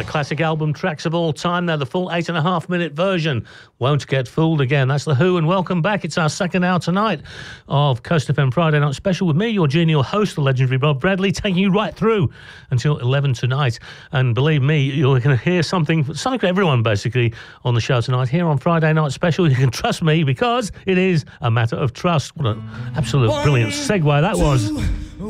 the classic album tracks of all time. They're the full 8.5-minute version. Won't Get Fooled Again. That's The Who, and welcome back. It's our second hour tonight of Coast FM Friday Night Special with me, your genial host, the legendary Bob Bradley, taking you right through until 11 tonight. And believe me, you're going to hear something for everyone, basically, on the show tonight. Here on Friday Night Special, you can trust me because it is a matter of trust. What an absolute brilliant segue that was.